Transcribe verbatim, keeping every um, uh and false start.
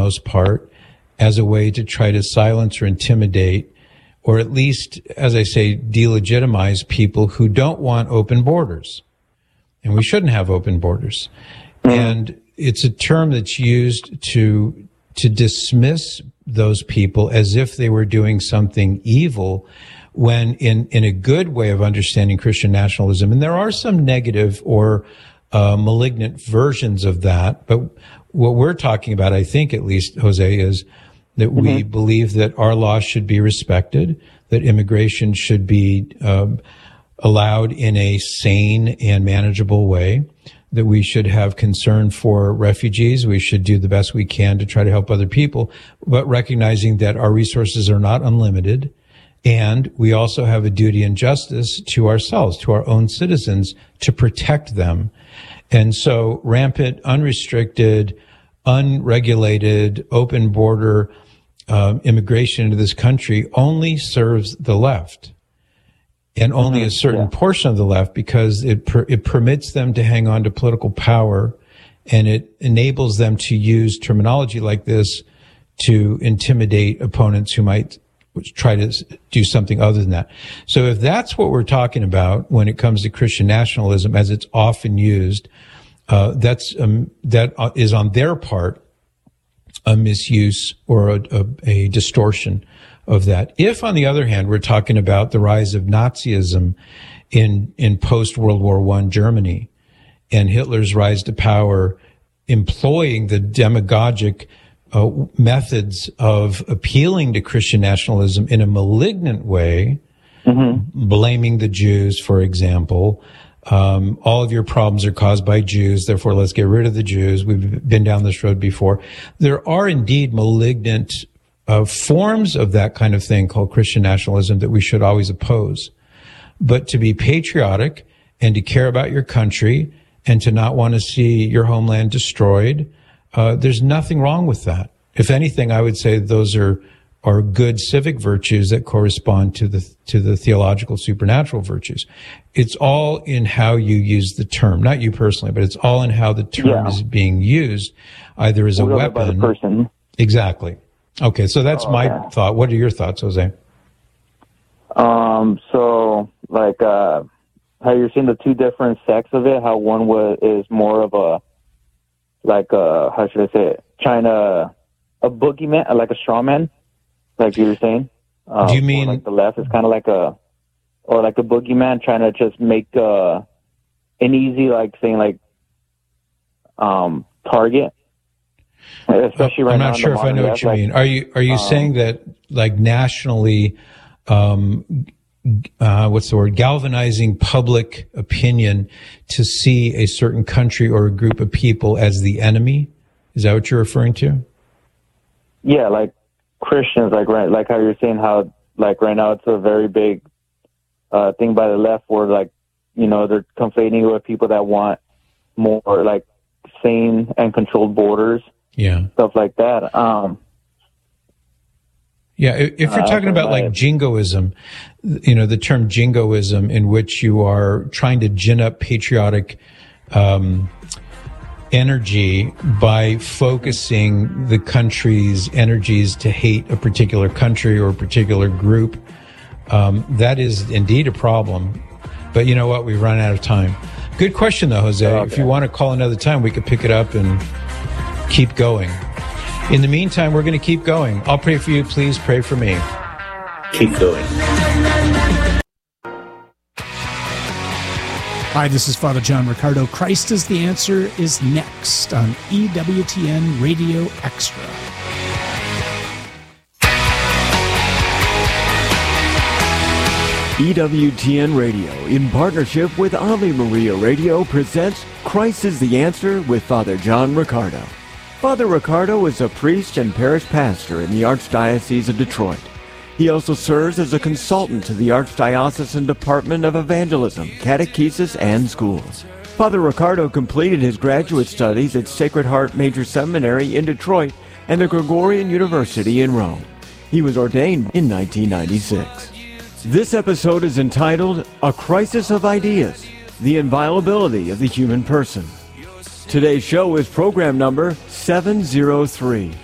most part, as a way to try to silence or intimidate, or at least, as I say, delegitimize people who don't want open borders. And we shouldn't have open borders. Mm-hmm. And it's a term that's used to to dismiss those people as if they were doing something evil, when in, in a good way of understanding Christian nationalism, and there are some negative or uh, malignant versions of that, but what we're talking about, I think at least, Jose, is that mm-hmm. we believe that our laws should be respected, that immigration should be um, allowed in a sane and manageable way, that we should have concern for refugees. We should do the best we can to try to help other people, but recognizing that our resources are not unlimited. And we also have a duty and justice to ourselves, to our own citizens, to protect them. And so rampant, unrestricted, unregulated, open border uh, immigration into this country only serves the left. And only mm-hmm. a certain yeah. portion of the left, because it per, it permits them to hang on to political power, and it enables them to use terminology like this to intimidate opponents who might try to do something other than that. So if that's what we're talking about when it comes to Christian nationalism, as it's often used, uh, that's um, that is on their part a misuse or a, a, a distortion of that. If, on the other hand, we're talking about the rise of Nazism in, in post-World War One Germany and Hitler's rise to power, employing the demagogic uh, methods of appealing to Christian nationalism in a malignant way, mm-hmm. blaming the Jews, for example. Um, all of your problems are caused by Jews, therefore let's get rid of the Jews. We've been down this road before. There are indeed malignant Uh, forms of that kind of thing called Christian nationalism that we should always oppose. But to be patriotic and to care about your country and to not want to see your homeland destroyed, uh, there's nothing wrong with that. If anything, I would say those are are good civic virtues that correspond to the to the theological supernatural virtues. It's all in how you use the term, not you personally, but it's all in how the term yeah. is being used, either as a Wielded weapon. By the person. Exactly. Okay, so that's oh, my yeah. thought. What are your thoughts, Jose? Um, so, like, uh, how you're seeing the two different sects of it, how one was, is more of a, like, a, how should I say it, China, a boogeyman, like a straw man, like you were saying. Um, Do you mean... Like the left is kind of like a, or like a boogeyman trying to just make uh, an easy, like, saying, like, um, target. Especially right I'm now not sure if I know what you like, mean. Are you are you um, saying that, like, nationally, um, uh, what's the word, galvanizing public opinion to see a certain country or a group of people as the enemy? Is that what you're referring to? Yeah, like Christians, like right, like how you're saying how, like right now it's a very big uh, thing by the left where, like, you know, they're conflating with people that want more, like, sane and controlled borders. Yeah. Stuff like that. Um, yeah. If you're talking about like jingoism, you know, the term jingoism, in which you are trying to gin up patriotic, um, energy by focusing the country's energies to hate a particular country or a particular group, um, that is indeed a problem. But you know what? We've run out of time. Good question though, Jose. Okay. If you want to call another time, we could pick it up and keep going. In the meantime, we're going to keep going. I'll pray for you. Please pray for me. Keep going. Hi, this is Father John Riccardo. Christ is the Answer is next on E W T N Radio Extra. E W T N Radio, in partnership with Ave Maria Radio, presents Christ is the Answer with Father John Riccardo. Father Riccardo is a priest and parish pastor in the Archdiocese of Detroit. He also serves as a consultant to the Archdiocesan Department of Evangelism, Catechesis, and Schools. Father Riccardo completed his graduate studies at Sacred Heart Major Seminary in Detroit and the Gregorian University in Rome. He was ordained in nineteen ninety-six. This episode is entitled, A Crisis of Ideas, the Inviolability of the Human Person. Today's show is program number seven oh three.